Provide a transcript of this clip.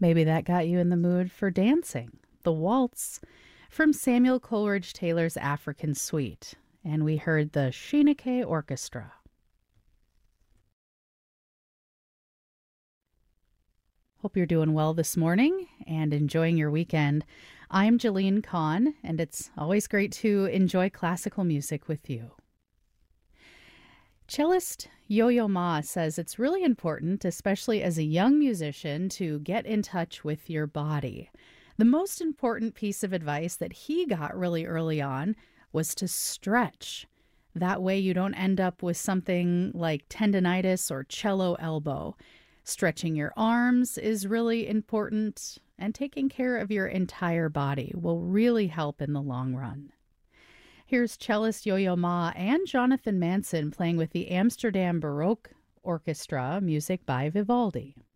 Maybe that got you in the mood for dancing. The Waltz from Samuel Coleridge Taylor's African Suite. And we heard the Shinake Orchestra. Hope you're doing well this morning and enjoying your weekend. I'm Jeline Kahn, and it's always great to enjoy classical music with you. Cellist Yo-Yo Ma says it's really important, especially as a young musician, to get in touch with your body. The most important piece of advice that he got really early on was to stretch. That way you don't end up with something like tendinitis or cello elbow. Stretching your arms is really important, and taking care of your entire body will really help in the long run. Here's cellist Yo-Yo Ma and Jonathan Manson playing with the Amsterdam Baroque Orchestra, music by Vivaldi.